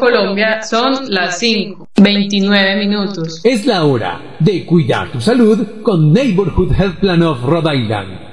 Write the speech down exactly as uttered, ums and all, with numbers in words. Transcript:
Colombia son las cinco, veintinueve minutos. Es la hora de cuidar tu salud con Neighborhood Health Plan of Rhode Island.